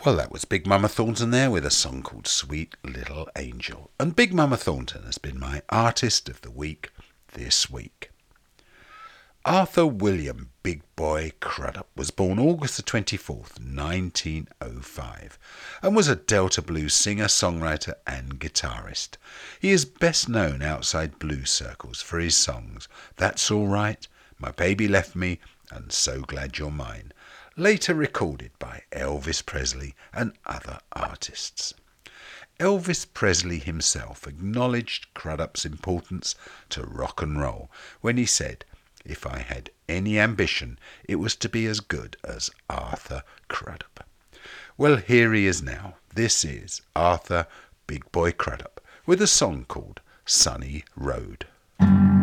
Well, that was Big Mama Thornton there with a song called Sweet Little Angel. And Big Mama Thornton has been my Artist of the Week this week. Arthur William Big Boy Crudup was born August the 24th, 1905, and was a Delta blues singer, songwriter and guitarist. He is best known outside blues circles for his songs That's All Right, My Baby Left Me and So Glad You're Mine, later recorded by Elvis Presley and other artists. Elvis Presley himself acknowledged Crudup's importance to rock and roll when he said, "If I had any ambition, it was to be as good as Arthur Crudup." Well, here he is now. This is Arthur Big Boy Crudup with a song called Sunny Road.